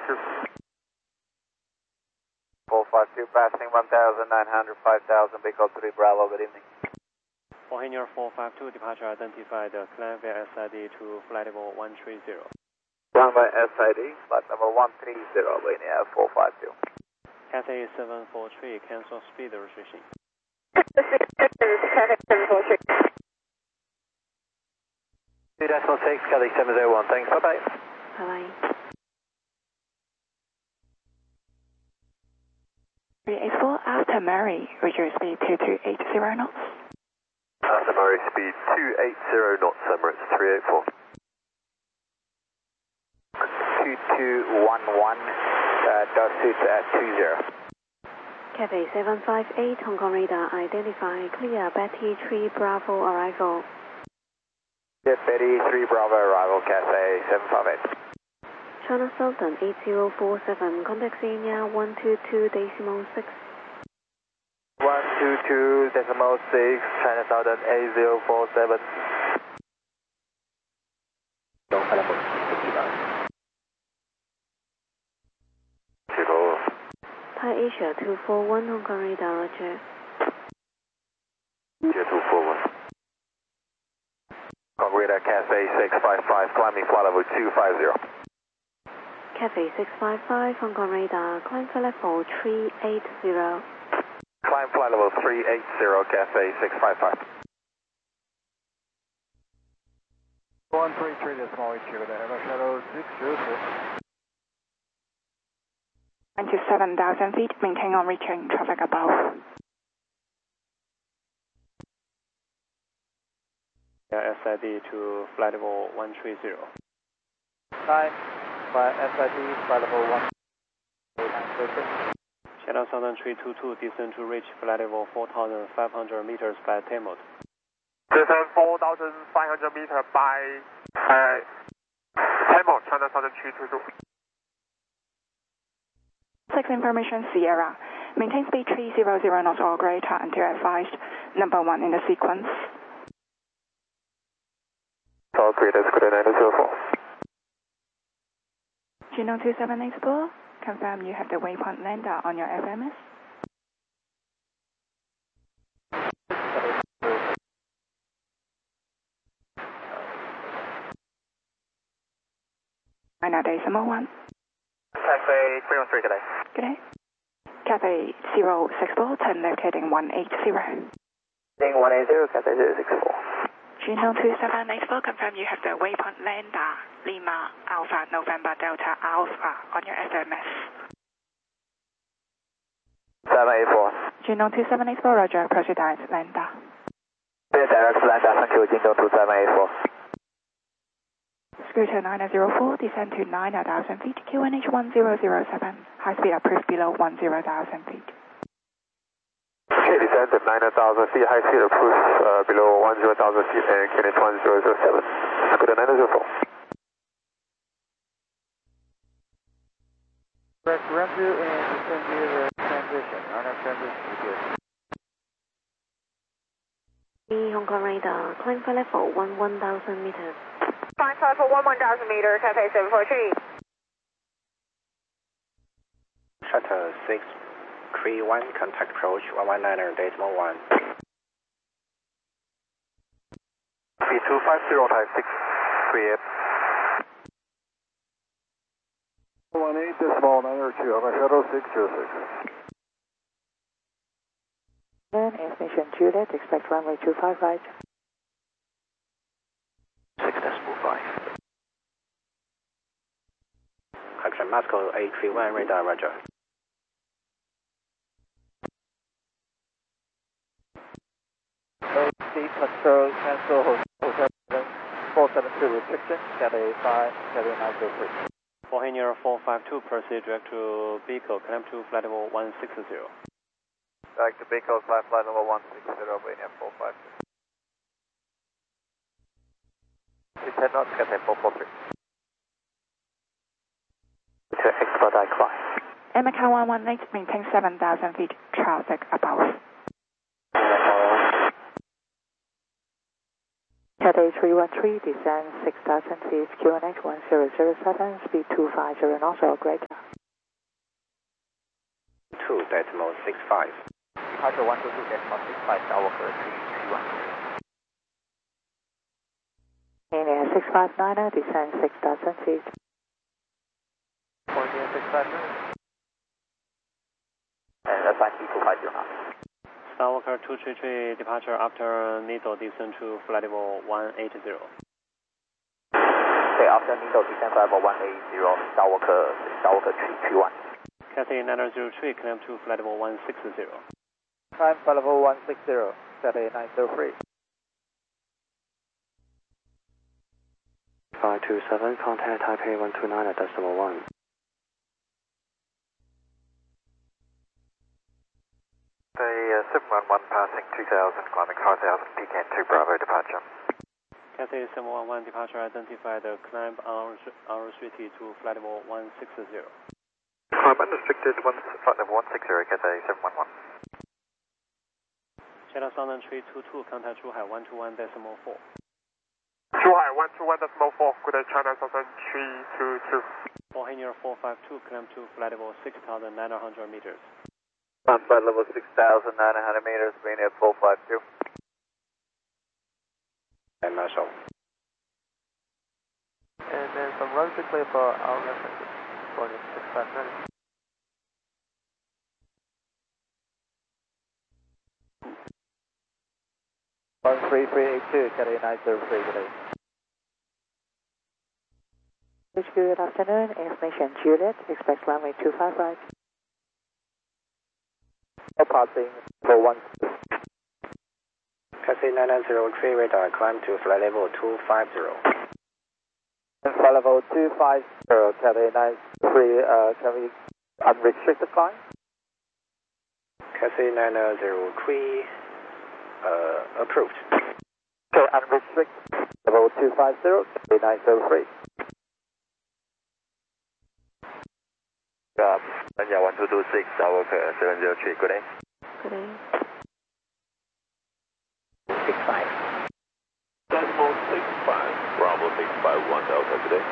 452 passing 1,900, 5,000, Bicol 3 Bravo, good evening. Bohemian 452, departure identified, climb via SID to flight level 130. Runway SID, flight level 130, linear 452. Cathay 743, cancel speed restriction. Cathay 743. 2.6, Cathay 701, thanks, bye-bye. Bye-bye. 384 after Mary, Roger speed 2280 knots. After Murray, speed 280 knots, Emirates 384. 2211, Dorset at 20. Cathay 758, Hong Kong radar, identify, clear, Betty 3 Bravo arrival. Get Betty 3 Bravo arrival, Cathay 758. China Southern 8047, contact Xenia 122.6. 122.6, China Southern 8047. Thai Asia 241, Hong Kong radar, Roger. Asia 241. Hong Kong radar, Cathay 655, climbing flight level 250. Cathay 655, Hong Kong radar, climb flight level 380. Climb flight level 380, Cathay 655. 133.8, Shuttle 606. 27,000 feet, maintain on reaching, traffic above. SID to flight level 130. Time by SID, flight level 1. Channel Southern 322, descend to reach flight level 4,500 meters by Tmod. Descend 4,500 meters by Tmod, China Southern 322. 6 information Sierra. Maintain speed 300 knots or greater until advised. Number 1 in the sequence. All greatest, good 904. Genome 2784, confirm you have the waypoint lander on your FMS. Decimal 1. Cathay 313, good day. Good day. Cathay 064, turn left heading 180. Heading 180, Cathay 064. Genome 2784, confirm you have the waypoint lander, Lima Alpha November Delta Alpha on your FMS. 784. Genome 2784, Roger, proceed direct lander. Direct lander, thank you, Genome 2784. Scooter 904, descend to 9,000 feet, QNH 1007, high speed approved below 10,000 feet. Okay, descend at 9,000 feet, high speed approved below 10,000 feet and QNH 1007. Scooter 904. Press run through and descend near the transition. On our transition, Hong Kong radar, climb flight level 1,000 meters. Climb flight level 1,000 meters, Cathay 743. Shuttle 631, contact approach 119.1. B250 type 638. 18.902, on our Shuttle 606. Then, Ignition Juliet, expect runway 25 right. 6.5. Action Moscow 831, radar, roger. Steve, Moscow, cancel Hotel 472 restriction, Cathay 5, Cathay 903. Bohemian 452, proceed direct to Bicol, climb to flight level 160. Direct to Bicol, flight level 160, Bohemian 452. 10 knots, Cathay 443. To expedite climb. Macau 118, maintain 7,000 feet, traffic above. Cathay Cathay 313, descend 6,000 feet, QNH 1007, speed 250 knots or greater. 2.65. Departure 122.65, Skywalker 331. India 659, descend 6,000 feet. India 659. And assign T250 now. Skywalker 233, departure after Nido, descend to flight level 180. Okay, after Nido, descend flight level 180, Skywalker 331. Cathay 903, climb to flight level 160. Climb flight level 160, Cathay 903. 527, contact Taipei 129.1. The 711 passing 2000, climbing 5000, PKN 2 Bravo departure. Cathay 711, departure identified, climb unrestricted to flight level 160. Climb unrestricted, flight level 160, Cathay 711. China Southern 322, contact Zhuhai 121.4. Zhuhai 121.4, good day, China Southern 322. Bohemian 452, climb to flight level 6,900 meters. Climb flight level 6,900 meters, being at 452. And Marshall. And then some run to clear for our references. Boeing 659. Boeing 3382, Cathay 903 today. Good afternoon, information Juliet, expect runway 25 right. Passing for 1. Cathay 903, radar, climb to flight level 250. And flight level 250, Cathay 93, can we unrestricted climb? Cathay 903, approved. Okay, unrestricted, level 250, Cathay 903. India 1226, Skywalker 703, good day. Good day. 65. Decimal 65, Bravo 651 Delta, good day.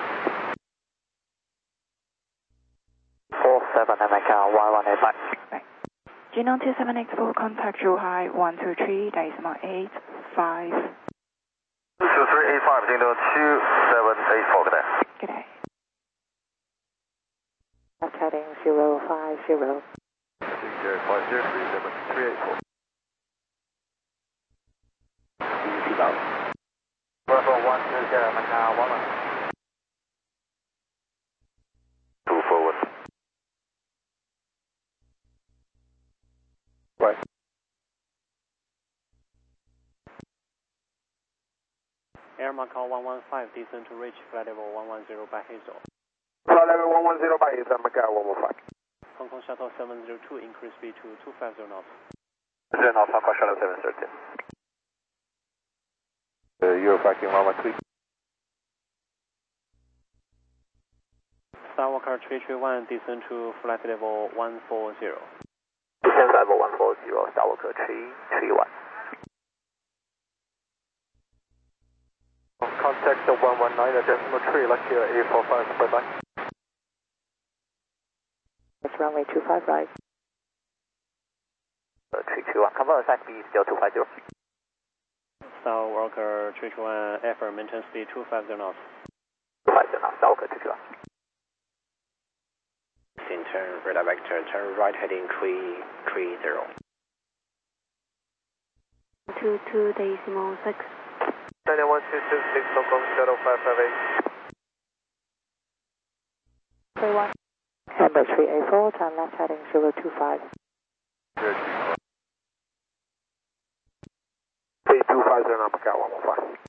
47 America 1185. Genome 2784, contact Zhuhai 123, decimal 85. 2385, Genome 2784, good day. Good day. Left heading 050. 050, 384. Bravo 120 America 11. 2 forward. Right. Air Macau 115, descend to reach flight level 110 by Hazel. Flight level 110 by Hazel, Macau 115. Hong Kong Shuttle 702, increase speed to 250 knots. 0 knots, Hong Kong Shuttle 713. Eurofighting 113. Skywalker 331, descend to flight level 140. Descend level 140, Skywalker 331. Contact the 119 at decimal 3, let's hear 845, bye-bye. It's runway 25 right. 321, confirm assign speed still 250. Skywalker 321, effort maintain speed 250 knots. 250 now, Skywalker 321. In turn, radar vector, turn right heading 330. 22.6. 91226, Hong Kong Shuttle 558. 31. Number 384, turn left heading 025. 3250, Macau 115.